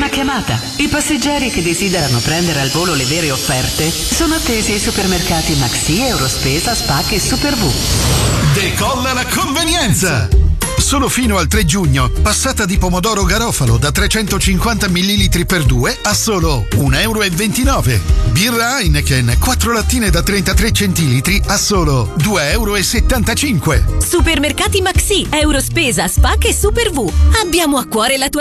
Ultima chiamata. I passeggeri che desiderano prendere al volo le vere offerte sono attesi ai supermercati Maxi, Eurospesa, Spac e Super V. Decolla la convenienza! Solo fino al 3 giugno, passata di pomodoro Garofalo da 350 ml per 2 a solo 1,29 €. Birra Heineken 4 lattine da 33 centilitri a solo 2,75 €. Supermercati Maxi, Eurospesa, Spac e Super V. Abbiamo a cuore la tua